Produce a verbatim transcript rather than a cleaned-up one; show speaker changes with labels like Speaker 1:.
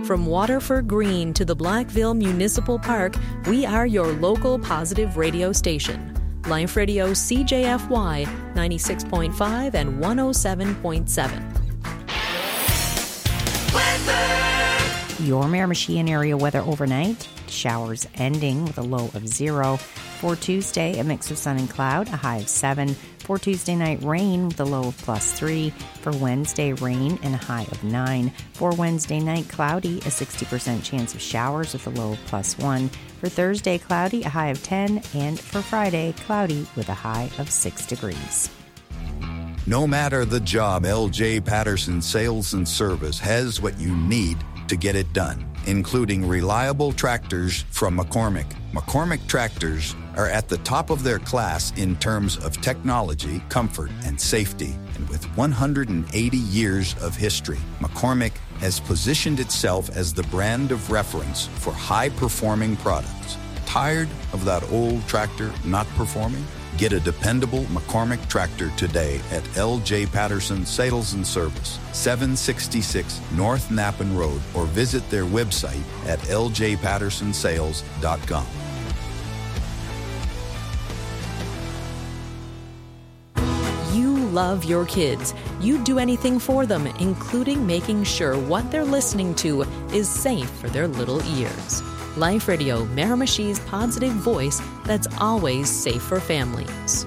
Speaker 1: From Waterford Green to the Blackville Municipal Park, we are your local positive radio station. Life Radio C J F Y ninety-six point five and one oh seven point seven.
Speaker 2: Weather! Your Miramichi area weather overnight. Showers ending with a low of zero. For Tuesday, a mix of sun and cloud, a high of seven. For Tuesday night, rain with a low of plus three. For Wednesday, rain and a high of nine. For Wednesday night, cloudy, a sixty percent chance of showers with a low of plus one. For Thursday, cloudy, a high of ten. And for Friday, cloudy with a high of six degrees.
Speaker 3: No matter the job, L J Patterson Sales and Service has what you need to get it done, including reliable tractors from McCormick. McCormick tractors are at the top of their class in terms of technology, comfort, and safety. And with one hundred eighty years of history, McCormick has positioned itself as the brand of reference for high-performing products. Tired of that old tractor not performing? Get a dependable McCormick tractor today at L J Patterson Sales and Service, seven sixty-six North Nappen Road, or visit their website at l j patterson sales dot com.
Speaker 1: You love your kids. You'd do anything for them, including making sure what they're listening to is safe for their little ears. Life Radio, Miramichi's positive voice that's always safe for families.